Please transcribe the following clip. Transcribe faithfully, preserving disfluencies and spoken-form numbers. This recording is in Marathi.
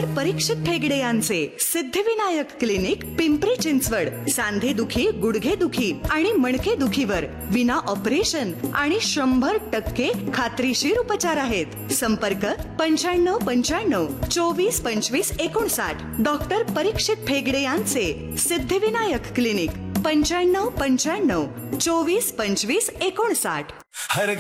डॉक्टर परीक्षित ठेगडे यांचे सिद्धिविनायक क्लिनिक, पिंपरी चिंचवड. सांधे दुखी, गुडघे दुखी आणि मणके दुखीवर विना ऑपरेशन आणि शंभर टक्के खात्रीशीर उपचार आहेत. संपर्क पंच्याण्णव पंच्याण्णव चोवीस पंचवीस एकोणसाठ. डॉक्टर परीक्षित ठेगडे यांचे सिद्धिविनायक क्लिनिक, पंच्याण्णव पंच्याण्णव चोवीस पंचवीस एकोणसाठ. हर